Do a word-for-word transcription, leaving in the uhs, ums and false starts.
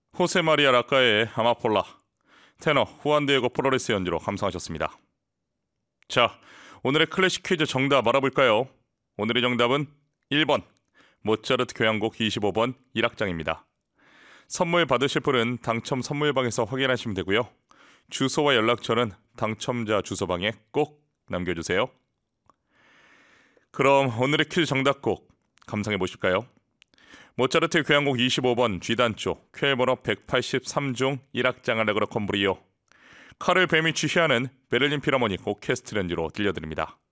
호세마리아 라카의 아마폴라, 테너 후안 디에고 프로레스 연주로 감상하셨습니다. 자, 오늘의 클래식 퀴즈 정답 알아볼까요? 오늘의 정답은 일 번 모차르트 교향곡 이십오 번 일 악장입니다. 선물 받으실 분은 당첨 선물방에서 확인하시면 되고요. 주소와 연락처는 당첨자 주소방에 꼭 남겨주세요. 그럼 오늘의 퀴즈 정답곡 감상해 보실까요? 모차르트 교향곡 이십오 번 G단조 쾌번호 백팔십삼 중 일 악장 알레그로 콤브리오, 카를 베미치 히아는 베를린 필하모닉 오케스트라 연주로 들려드립니다.